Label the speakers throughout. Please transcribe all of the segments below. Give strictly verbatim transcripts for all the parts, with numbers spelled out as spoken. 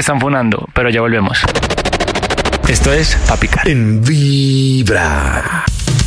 Speaker 1: están funando, pero ya volvemos. Esto es Pa' Picar.
Speaker 2: En Vibra.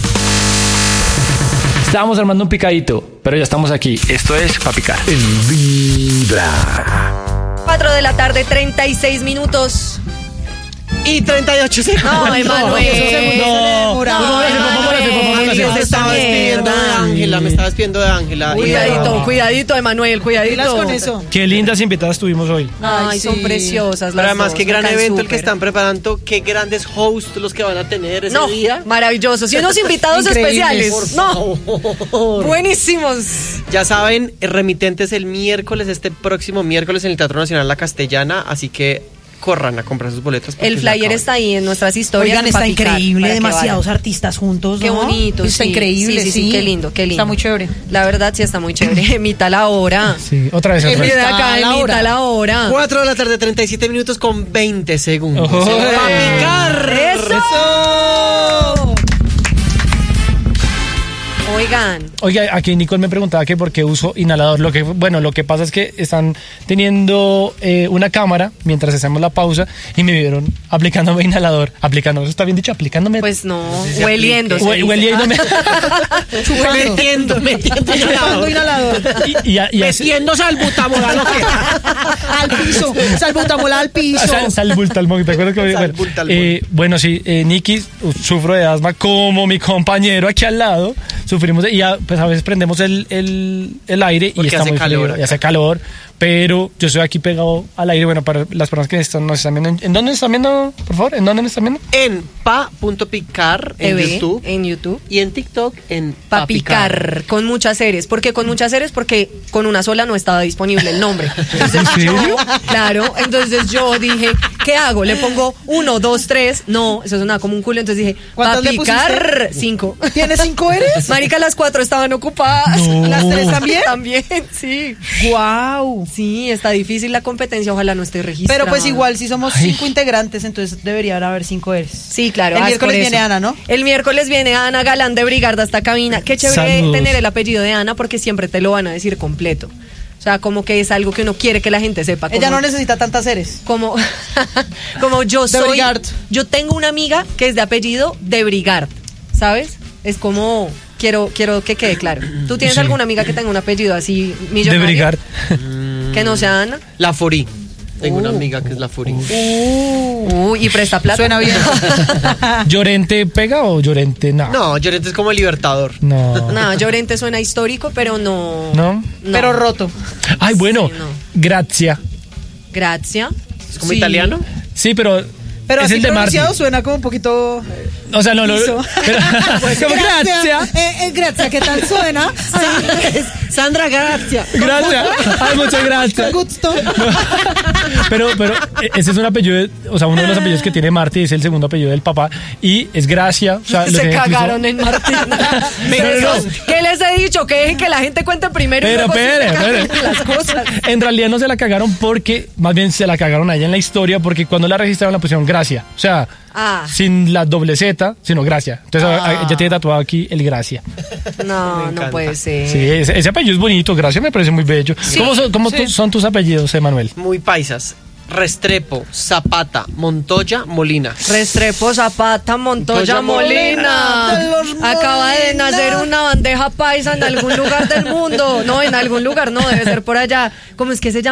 Speaker 1: Estábamos armando un picadito, pero ya estamos aquí. Esto es Pa' Picar.
Speaker 2: En Vibra.
Speaker 3: cuatro de la tarde, treinta y seis minutos.
Speaker 4: Y treinta y ocho segundos.
Speaker 3: No, Emanuel.
Speaker 4: No,
Speaker 3: no,
Speaker 4: me estaba despidiendo de Ángela, me estaba despidiendo de Ángela.
Speaker 3: Cuidadito, cuidadito, Emanuel, cuidadito.
Speaker 5: con eso.
Speaker 1: Qué lindas invitadas tuvimos hoy.
Speaker 3: Ay,
Speaker 5: Ay,
Speaker 3: son
Speaker 5: sí.
Speaker 3: preciosas las
Speaker 4: Pero además,
Speaker 3: dos,
Speaker 4: qué gran
Speaker 3: están
Speaker 4: evento el
Speaker 3: súper.
Speaker 4: que están preparando, qué grandes hosts los que van a tener ese
Speaker 3: No,
Speaker 4: día.
Speaker 3: maravillosos. Y unos invitados
Speaker 5: Increíbles.
Speaker 3: especiales. No, buenísimos.
Speaker 4: Ya saben, remitentes el miércoles, este próximo miércoles en el Teatro Nacional La Castellana, así que corran a comprar sus boletos. porque
Speaker 3: El
Speaker 4: se
Speaker 3: flyer
Speaker 4: acaban.
Speaker 3: está ahí en nuestras historias.
Speaker 5: Oigan,
Speaker 3: en
Speaker 5: está
Speaker 3: Pa' Picar,
Speaker 5: increíble,
Speaker 3: para que
Speaker 5: demasiados
Speaker 3: vayan.
Speaker 5: artistas juntos, ¿no?
Speaker 3: Qué bonito,
Speaker 5: Está
Speaker 3: sí.
Speaker 5: increíble,
Speaker 3: Sí, sí, sí, qué lindo, qué lindo.
Speaker 5: Está muy chévere.
Speaker 3: La verdad sí está muy chévere. Emita la hora.
Speaker 1: Sí, otra vez. Otra vez.
Speaker 3: Emita acá,
Speaker 5: la
Speaker 3: emita
Speaker 5: hora.
Speaker 3: la hora.
Speaker 4: cuatro de la tarde, treinta y siete minutos con veinte segundos.
Speaker 1: Ojo.
Speaker 4: ¡Pa' picar!
Speaker 3: ¡Eso! Oigan,
Speaker 1: Oiga, aquí Nicole me preguntaba que por qué uso inhalador. Lo que, bueno, lo que pasa es que están teniendo eh, una cámara mientras hacemos la pausa y me vieron aplicándome inhalador. Aplicando, ¿eso está bien dicho? Aplicándome.
Speaker 3: pues no,
Speaker 4: Sí, se
Speaker 3: hueliendo.
Speaker 4: aplique.
Speaker 3: se
Speaker 1: Hue-
Speaker 3: dice.
Speaker 1: hueliéndome.
Speaker 4: Metiendo, metiendo
Speaker 5: Chupando
Speaker 4: inhalador.
Speaker 5: inhalador.
Speaker 1: y, y, y así-
Speaker 4: Metiendo salbutamol lo que.
Speaker 5: Al piso. Salbutamol al piso.
Speaker 1: O sea, salbutamol, ¿te acuerdas que me- bueno,
Speaker 4: Salbutamol.
Speaker 1: eh, bueno, sí, eh, Nikki, uh, sufro de asma como mi compañero aquí al lado. Sufrimos de, y a, pues a veces prendemos el, el, el aire
Speaker 4: Porque
Speaker 1: y está
Speaker 4: hace
Speaker 1: muy
Speaker 4: calor
Speaker 1: frío, y
Speaker 4: acá.
Speaker 1: hace calor, pero yo estoy aquí pegado al aire. Bueno, para las personas que están, nos están viendo, ¿en, ¿en dónde están viendo, por favor? ¿En dónde me están viendo?
Speaker 4: En pa punto picar en
Speaker 3: T V,
Speaker 4: YouTube
Speaker 3: en YouTube.
Speaker 4: y en TikTok en
Speaker 3: Pa' picar, con muchas series. ¿Por qué con muchas series? Porque con una sola no estaba disponible el nombre. Entonces,
Speaker 1: ¿En serio?
Speaker 3: yo- claro, entonces yo dije, ¿qué hago? ¿Le pongo uno, dos, tres? No, eso sonaba como un culo. Entonces dije, Pa'
Speaker 5: ¿Cuántas le
Speaker 3: picar, cinco.
Speaker 5: ¿Tienes cinco eres?
Speaker 3: Marica, las cuatro estaban ocupadas.
Speaker 1: No.
Speaker 3: ¿Las tres también? También, sí.
Speaker 5: Guau.
Speaker 3: Sí, está difícil la competencia, ojalá no esté registrada.
Speaker 5: Pero pues igual, si somos
Speaker 1: Ay.
Speaker 5: cinco integrantes, entonces deberían haber cinco eres.
Speaker 3: Sí, claro.
Speaker 5: El
Speaker 3: ah, es
Speaker 5: miércoles
Speaker 3: por
Speaker 5: viene
Speaker 3: eso.
Speaker 5: Ana, ¿no?
Speaker 3: El miércoles viene Ana Galán de Brigarda hasta cabina. Qué chévere
Speaker 1: Saludos.
Speaker 3: tener el apellido de Ana porque siempre te lo van a decir completo. O sea, como que es algo que uno quiere que la gente sepa.
Speaker 5: Ella
Speaker 3: como-
Speaker 5: no necesita tantas eres.
Speaker 3: como, como yo
Speaker 5: De
Speaker 3: soy.
Speaker 5: Brigard.
Speaker 3: Yo tengo una amiga que es de apellido de Brigard, ¿sabes? Es como quiero quiero que quede claro. ¿Tú tienes
Speaker 1: Sí.
Speaker 3: alguna amiga que tenga un apellido así
Speaker 1: De
Speaker 3: millonario?
Speaker 1: Brigard.
Speaker 3: Que no sea Ana.
Speaker 4: La Furi. Tengo una
Speaker 3: Uh.
Speaker 4: amiga que es la Furi.
Speaker 3: Uy, y presta plata.
Speaker 5: Suena bien.
Speaker 1: ¿Llorente pega o Llorente no?
Speaker 4: No, Llorente es como el Libertador.
Speaker 1: No.
Speaker 3: No, Llorente suena histórico, pero no.
Speaker 1: ¿No?
Speaker 3: no.
Speaker 5: Pero roto.
Speaker 1: Ay, bueno,
Speaker 3: Sí, no.
Speaker 1: Gracia.
Speaker 3: Gracias.
Speaker 4: ¿Es como
Speaker 5: Sí.
Speaker 4: italiano?
Speaker 1: Sí, pero,
Speaker 5: Pero
Speaker 1: es
Speaker 5: así
Speaker 1: el de Marty.
Speaker 5: pronunciado suena como un poquito...
Speaker 1: O sea, no, lo.
Speaker 5: Liso.
Speaker 1: pero- como Gracia.
Speaker 5: Eh, eh, gracias, ¿qué tal suena?
Speaker 4: Sandra García.
Speaker 1: Gracias. Ay, muchas gracias.
Speaker 5: Gusto.
Speaker 1: Pero, pero eh, ese es un apellido, de- o sea, uno de los apellidos que tiene Marty es el segundo apellido del papá y es Gracia. O sea, lo
Speaker 3: Se
Speaker 1: tiene incluso-
Speaker 3: cagaron en Martín.
Speaker 1: No, no, no.
Speaker 3: ¿Qué les he dicho? Que dejen que la gente cuente primero. y
Speaker 1: Pero,
Speaker 3: luego sí
Speaker 1: espere,
Speaker 3: se cagan
Speaker 1: espere.
Speaker 3: las cosas.
Speaker 1: En realidad no se la cagaron porque, más bien se la cagaron a ella en la historia porque cuando la registraron la pusieron Gracia. O sea,
Speaker 3: Ah.
Speaker 1: sin la doble Z, sino Gracia. Entonces
Speaker 3: Ah.
Speaker 1: ella tiene tatuado aquí el Gracia.
Speaker 3: No,
Speaker 4: Me
Speaker 3: no
Speaker 4: encanta.
Speaker 3: puede ser.
Speaker 1: Sí, ese, ese apellido es bonito. Gracia me parece muy bello. ¿Cómo, son, cómo
Speaker 5: sí.
Speaker 1: tu- son tus apellidos, Emanuel?
Speaker 4: Muy paisas. Restrepo, Zapata, Montoya, Molina.
Speaker 3: Restrepo, Zapata, Montoya,
Speaker 4: Montoya,
Speaker 3: Molina.
Speaker 5: Molina, de los
Speaker 3: Acaba de
Speaker 5: Molina.
Speaker 3: nacer una bandeja paisa en algún lugar del mundo. No, en algún lugar no, debe ser por allá. ¿Cómo es que se llama?